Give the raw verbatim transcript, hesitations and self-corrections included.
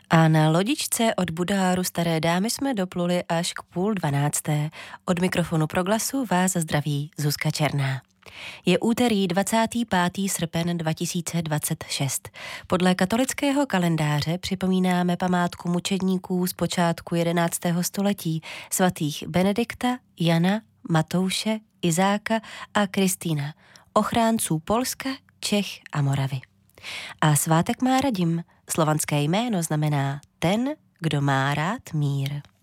A na lodičce od Budáru Staré dámy jsme dopluli až k půl dvanácté. Od mikrofonu Proglasu vás zdraví Zuzka Černá. Je úterý dvacátý pátý srpen dva tisíce dvacet šest. Podle katolického kalendáře připomínáme památku mučedníků z počátku jedenáctého století, svatých Benedikta, Jana, Matouše, Izáka a Kristýna, ochránců Polska, Čech a Moravy. A svátek má Radim. Slovanské jméno znamená ten, kdo má rád mír.